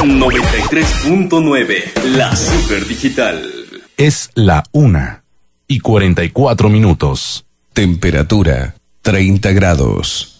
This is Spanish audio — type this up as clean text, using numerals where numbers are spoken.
93.9, la super digital. Es la 1:44. Temperatura 30 grados.